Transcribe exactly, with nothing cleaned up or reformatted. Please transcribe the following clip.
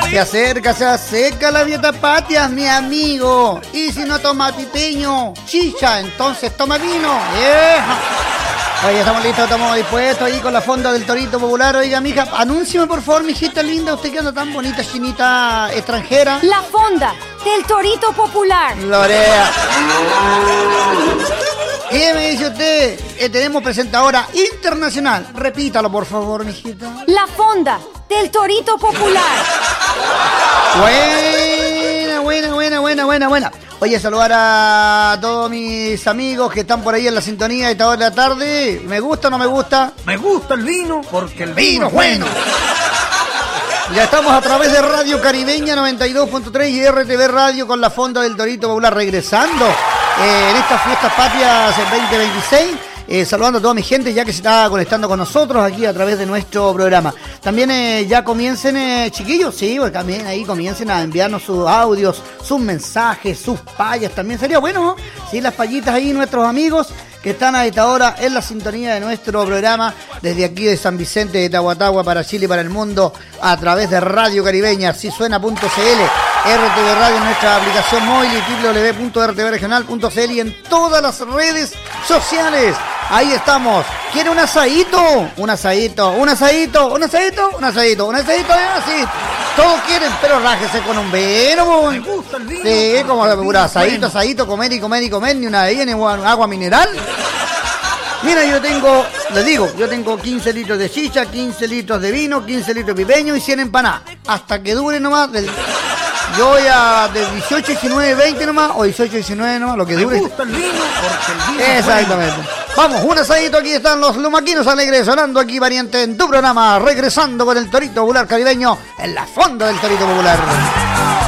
Se acerca, se acerca la dieta patria, mi amigo. Y si no toma pipeño, chicha, entonces toma vino. Yeah. Oye, estamos listos, estamos dispuestos ahí con la fonda del Torito Popular. Oiga, mija, anúnciame por favor, mijita linda, usted que anda tan bonita, chinita extranjera. La fonda del Torito Popular. Lorea. ¿Qué me dice usted? Eh, tenemos presentadora internacional. Repítalo, por favor, mijita. La fonda del Torito Popular. Buena, buena, buena, buena, buena, buena. Oye, saludar a todos mis amigos que están por ahí en la sintonía de esta hora de la tarde. ¿Me gusta o no me gusta? Me gusta el vino porque el vino es bueno. Ya estamos a través de Radio Caribeña noventa y dos punto tres y R T V Radio con la fonda del Torito Popular regresando eh, en estas fiestas patrias en veinte veintiséis. Eh, saludando a toda mi gente ya que se está conectando con nosotros aquí a través de nuestro programa. También eh, ya comiencen, eh, chiquillos, sí, porque también ahí comiencen a enviarnos sus audios, sus mensajes, sus payas. También sería bueno, ¿no? Sí, las payitas ahí, nuestros amigos que están a esta hora en la sintonía de nuestro programa desde aquí de San Vicente de Tahuatahua para Chile y para el mundo a través de Radio Caribeña, así suena punto c l, R T V Radio, nuestra aplicación móvil y w w w punto r t v regional punto c l y en todas las redes sociales. Ahí estamos. ¿Quiere un asadito? Un asadito, un asadito, un asadito, un asadito, un asadito, así. Todos quieren, pero rájese con un vino. Me gusta el vino. Sí, como un asadito, asadito, comer y comer y comer, ni una bebida, ni agua mineral. Mira, yo tengo, les digo, yo tengo quince litros de chicha, quince litros de vino, quince litros de pipeño y cien empanadas. Hasta que dure nomás del... Yo voy a de dieciocho, diecinueve, veinte nomás, o dieciocho, diecinueve nomás, lo que dure. Me gusta el vino porque el vino exactamente. Es bueno. Vamos, un asadito, aquí están los lumaquinos alegres sonando aquí, pariente, en tu programa, regresando con el Torito Popular Caribeño en la fonda del Torito Popular.